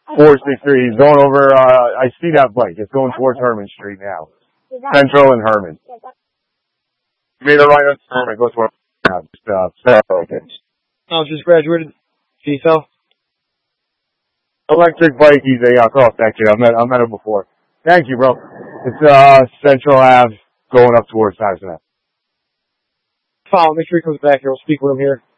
463. He's going over, I see that bike. It's going towards Herman Street now. Central and Herman. Made a right on Herman. Go towards Herman. Just graduated. CSL. Electric bike. He's a cross that kid. I met him before. Thank you, bro. It's Central Ave going up towards Tyson Ave. Follow. Make sure he comes back here. We'll speak with him here.